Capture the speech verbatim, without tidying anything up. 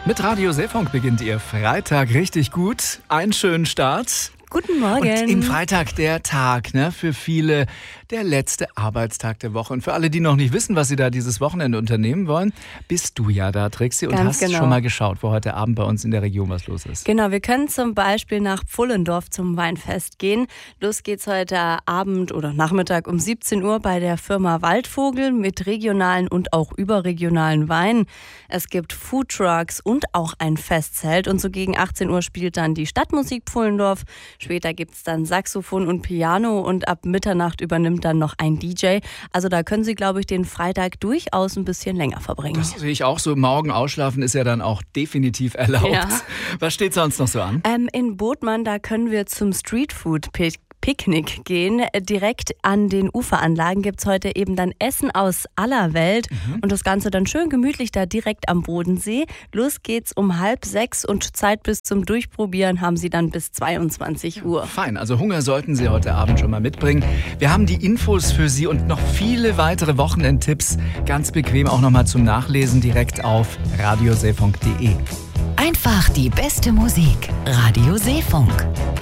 Mit Radio Seefunk beginnt Ihr Freitag richtig gut. Einen schönen Start. Guten Morgen. Und im Freitag der Tag, ne, für viele der letzte Arbeitstag der Woche. Und für alle, die noch nicht wissen, was sie da dieses Wochenende unternehmen wollen, bist du ja da, Trixi, und Ganz hast genau. schon mal geschaut, wo heute Abend bei uns in der Region was los ist. Genau, wir können zum Beispiel nach Pfullendorf zum Weinfest gehen. Los geht's heute Abend oder Nachmittag um siebzehn Uhr bei der Firma Waldvogel mit regionalen und auch überregionalen Weinen. Es gibt Foodtrucks und auch ein Festzelt. Und so gegen achtzehn Uhr spielt dann die Stadtmusik Pfullendorf. Später gibt's dann Saxophon und Piano und ab Mitternacht übernimmt dann noch ein D J. Also da können Sie, glaube ich, den Freitag durchaus ein bisschen länger verbringen. Das sehe ich auch so. Morgen ausschlafen ist ja dann auch definitiv erlaubt. Ja. Was steht sonst noch so an? Ähm, in Bodman, da können wir zum Streetfood-Pick. Picknick gehen. Direkt an den Uferanlagen gibt es heute eben dann Essen aus aller Welt mhm. und das Ganze dann schön gemütlich da direkt am Bodensee. Los geht's um halb sechs und Zeit bis zum Durchprobieren haben Sie dann bis zweiundzwanzig Uhr. Fein, also Hunger sollten Sie heute Abend schon mal mitbringen. Wir haben die Infos für Sie und noch viele weitere Wochenendtipps ganz bequem auch nochmal zum Nachlesen direkt auf radio seefunk punkt de. Einfach die beste Musik. Radio Seefunk.